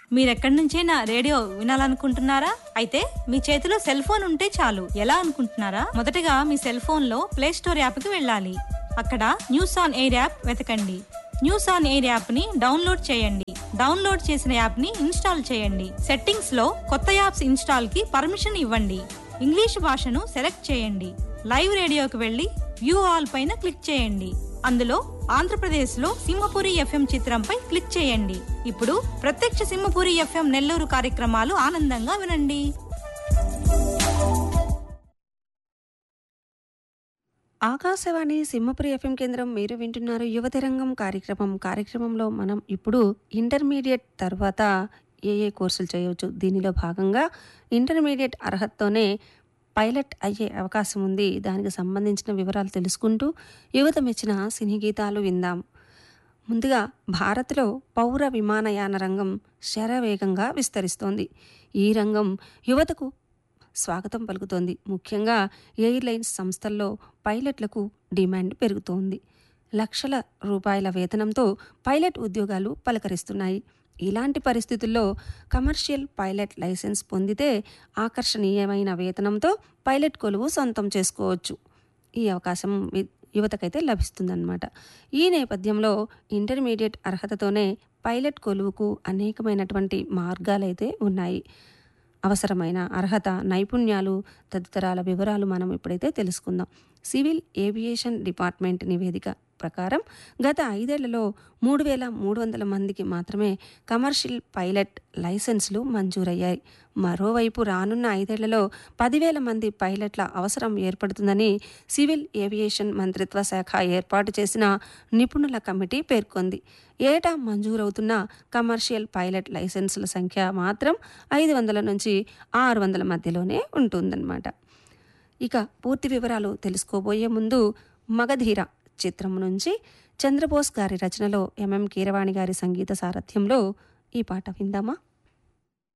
మీరెక్కడి నుంచైనా రేడియో వినాలనుకుంటున్నారా? అయితే మీ చేతిలో సెల్ ఫోన్ ఉంటే చాలు. ఎలా అనుకుంటున్నారా? మొదటగా మీ సెల్ ఫోన్ లో ప్లే స్టోర్ యాప్ కి వెళ్ళాలి. అక్కడ న్యూస్ ఆన్ ఎయిర్ యాప్ వెతకండి. న్యూస్ ఆన్ ఎయిర్ యాప్ ని డౌన్లోడ్ చేయండి. డౌన్లోడ్ చేసిన యాప్ ని ఇన్స్టాల్ చేయండి. సెట్టింగ్స్ లో కొత్త యాప్స్ ఇన్స్టాల్ కి పర్మిషన్ ఇవ్వండి. ఇంగ్లీష్ భాషను సెలెక్ట్ చేయండి. లైవ్ రేడియోకి వెళ్లి వ్యూ ఆల్ పైన క్లిక్ చేయండి. అందులో ఆంధ్రప్రదేశ్ లో సింహపురి ఎఫ్ఎం చిత్రంపై క్లిక్ చేయండి. ఇప్పుడు ప్రత్యక్ష సింహపురి ఎఫ్ఎం నెల్లూరు కార్యక్రమాలు ఆనందంగా వినండి. ఆకాశవాణి సింహపురి ఎఫ్ఎం కేంద్రం. మీరు వింటున్నారు యువతరంగం కార్యక్రమంలో మనం ఇప్పుడు ఇంటర్మీడియట్ తర్వాత ఏ కోర్సులు చేయవచ్చు, దీనిలో భాగంగా ఇంటర్మీడియట్ అర్హతతోనే పైలట్ అయ్యే అవకాశం ఉంది. దానికి సంబంధించిన వివరాలు తెలుసుకుంటూ యువత మెచ్చిన సినీ గీతాలు విందాం. ముందుగా భారత్లో పౌర విమానయాన రంగం శరవేగంగా విస్తరిస్తోంది. ఈ రంగం యువతకు స్వాగతం పలుకుతోంది. ముఖ్యంగా ఎయిర్లైన్స్ సంస్థల్లో పైలట్లకు డిమాండ్ పెరుగుతోంది. లక్షల రూపాయల వేతనంతో పైలట్ ఉద్యోగాలు పలకరిస్తున్నాయి. ఇలాంటి పరిస్థితుల్లో కమర్షియల్ పైలట్ లైసెన్స్ పొందితే ఆకర్షణీయమైన వేతనంతో పైలట్ కొలువు సొంతం చేసుకోవచ్చు. ఈ అవకాశం యువతకైతే లభిస్తుందన్నమాట. ఈ నేపథ్యంలో ఇంటర్మీడియట్ అర్హతతోనే పైలట్ కొలువుకు అనేకమైనటువంటి మార్గాలైతే ఉన్నాయి. అవసరమైన అర్హత, నైపుణ్యాలు తదితరాల వివరాలు మనం ఇప్పుడైతే తెలుసుకుందాం. సివిల్ ఏవియేషన్ డిపార్ట్మెంట్ నివేదిక ప్రకారం గత 5 ఏళ్లలో 3,300 మందికి మాత్రమే కమర్షియల్ పైలట్ లైసెన్సులు మంజూరయ్యాయి. మరోవైపు రానున్న 5 ఏళ్లలో 10,000 మంది పైలట్ల అవసరం ఏర్పడుతుందని సివిల్ ఏవియేషన్ మంత్రిత్వ శాఖ ఏర్పాటు చేసిన నిపుణుల కమిటీ పేర్కొంది. ఏటా మంజూరవుతున్న కమర్షియల్ పైలట్ లైసెన్సుల సంఖ్య మాత్రం 500 నుంచి 600 మధ్యలోనే ఉంటుందన్నమాట. ఇక పూర్తి వివరాలు తెలుసుకోబోయే ముందు మగధీర చిత్రం నుంచి చంద్రబోస్ గారి రచనలో ఎంఎం కీరవాణి గారి సంగీత సారథ్యంలో ఈ పాట విందామా?